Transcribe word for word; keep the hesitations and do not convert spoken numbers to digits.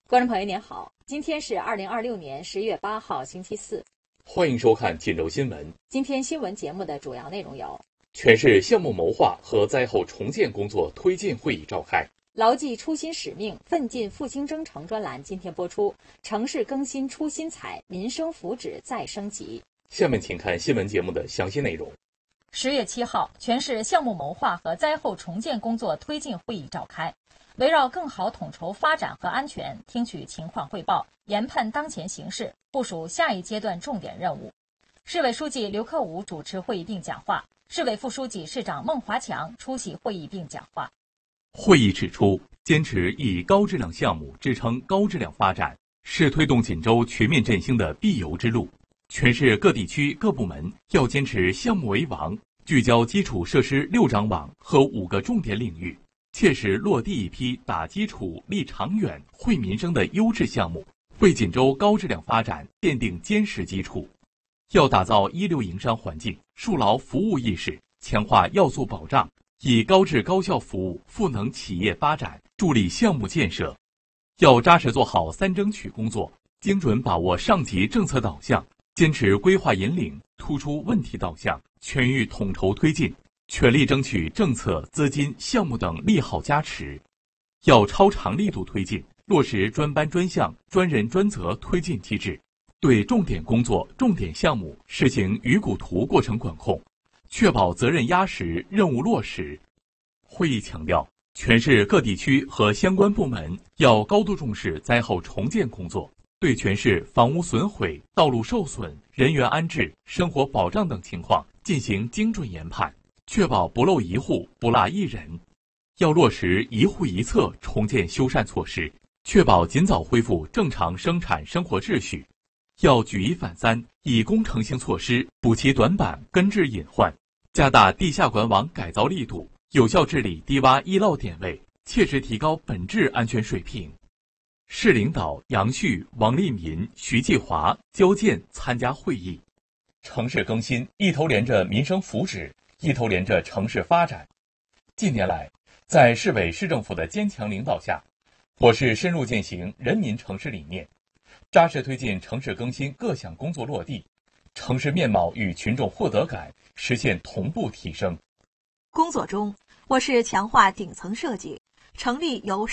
观众朋友您好，今天是二零二六年十月八号星期四， 欢迎收看锦州新闻。 今天新闻节目的主要内容有： 全市项目谋划和灾后重建工作推进会议召开； 牢记初心使命，奋进复兴征程专栏今天播出，城市更新出新彩，民生福祉再升级。 下面请看新闻节目的详细内容。 十月七号，全市项目谋划和灾后重建工作推进会议召开，围绕更好统筹发展和安全，听取情况汇报，研判当前形势，部署下一阶段重点任务。市委书记刘克武主持会议并讲话，市委副书记、市长孟华强出席会议并讲话。 会议指出，坚持以高质量项目支撑高质量发展，是推动锦州全面振兴的必由之路。全市各地区各部门要坚持项目为王，聚焦基础设施六张网和五个重点领域，切实落地一批打基础、立长远、惠民生的优质项目，为锦州高质量发展奠定坚实基础。要打造一流营商环境，树牢服务意识，强化要素保障，以高质高效服务赋能企业发展，助力项目建设。要扎实做好三争取工作，精准把握上级政策导向，坚持规划引领，突出问题导向，全域统筹推进，全力争取政策、资金、项目等利好加持。要超长力度推进，落实专班专项、专人专责推进机制，对重点工作、重点项目实行鱼骨图过程管控，确保责任压实、任务落实。会议强调，全市各地区和相关部门要高度重视灾后重建工作，对全市房屋损毁、道路受损、人员安置、生活保障等情况进行精准研判，确保不漏一户、不落一人。要落实一户一策重建修缮措施，确保尽早恢复正常生产生活秩序。要举一反三，以工程性措施补齐短板，根治隐患，加大地下管网改造力度，有效治理低洼易涝点位，切实提高本质安全水平。市领导杨旭、王立民、徐继华、焦健参加会议。 城市更新一头连着民生福祉，一头连着城市发展。近年来，在市委市政府的坚强领导下，我市深入践行人民城市理念，扎实推进城市更新各项工作落地，城市面貌与群众获得感实现同步提升。 工作中，我市强化顶层设计，成立由